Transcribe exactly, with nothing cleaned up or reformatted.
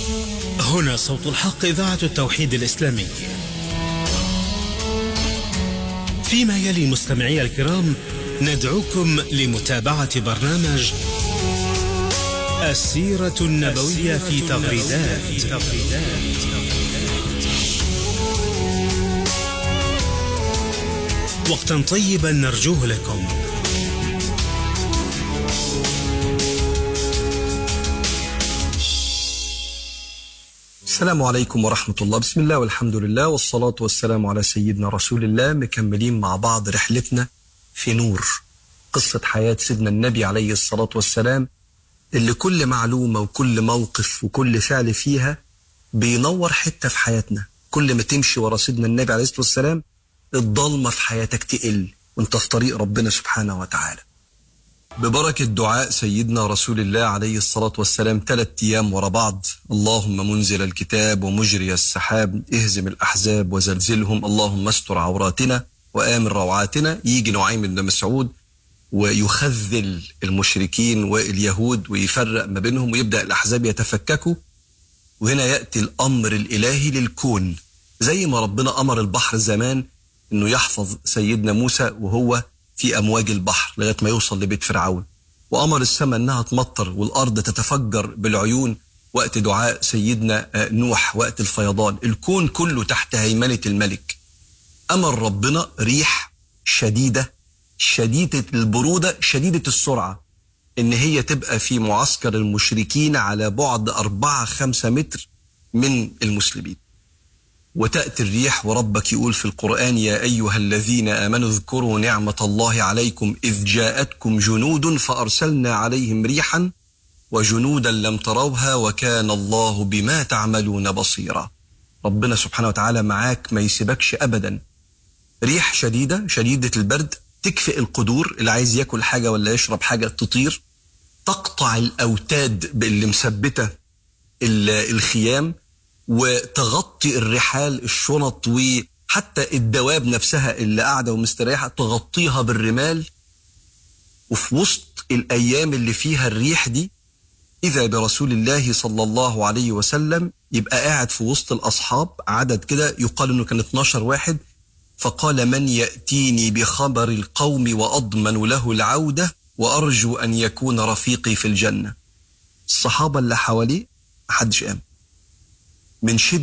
هنا صوت الحق، إذاعة التوحيد الإسلامي. فيما يلي مستمعي الكرام ندعوكم لمتابعة برنامج السيرة النبوية في تغريدات. وقتا طيبا نرجوه لكم. السلام عليكم ورحمة الله. بسم الله والحمد لله والصلاة والسلام على سيدنا رسول الله. مكملين مع بعض رحلتنا في نور، قصة حياة سيدنا النبي عليه الصلاة والسلام، اللي كل معلومة وكل موقف وكل فعل فيها بينور حتة في حياتنا. كل ما تمشي ورا سيدنا النبي عليه الصلاة والسلام الضلمة في حياتك تقل وانت في طريق ربنا سبحانه وتعالى. ببركة دعاء سيدنا رسول الله عليه الصلاة والسلام ثلاث أيام ورا بعض: اللهم منزل الكتاب ومجري السحاب، اهزم الأحزاب وزلزلهم، اللهم استر عوراتنا وآمن روعاتنا. يجي نعيم بن مسعود ويخذل المشركين واليهود ويفرق ما بينهم ويبدأ الأحزاب يتفككوا. وهنا يأتي الأمر الإلهي للكون، زي ما ربنا أمر البحر زمان إنه يحفظ سيدنا موسى وهو في أمواج البحر لغاية ما يوصل لبيت فرعون، وأمر السماء أنها تمطر والأرض تتفجر بالعيون وقت دعاء سيدنا نوح وقت الفيضان. الكون كله تحت هيمنة الملك. أمر ربنا ريح شديدة شديدة البرودة شديدة السرعة إن هي تبقى في معسكر المشركين على بعد أربعة خمسة متر من المسلمين. وتأتي الريح وربك يقول في القرآن: يا أيها الذين آمنوا اذكروا نعمة الله عليكم إذ جاءتكم جنود فأرسلنا عليهم ريحا وجنودا لم تروها وكان الله بما تعملون بصيرا. ربنا سبحانه وتعالى معاك، ما يسيبكش أبدا. ريح شديدة شديدة البرد تكفئ القدور، اللي عايز ياكل حاجة ولا يشرب حاجة تطير، تقطع الأوتاد اللي مثبتة الخيام، وتغطي الرحال الشنط وحتى الدواب نفسها اللي قاعدة ومستريحة تغطيها بالرمال. وفي وسط الأيام اللي فيها الريح دي إذا برسول الله صلى الله عليه وسلم يبقى قاعد في وسط الأصحاب، عدد كده يقال إنه كان اتناشر واحد، فقال: من يأتيني بخبر القوم وأضمن له العودة وأرجو أن يكون رفيقي في الجنة. الصحابة اللي حواليه محدش قام من شدة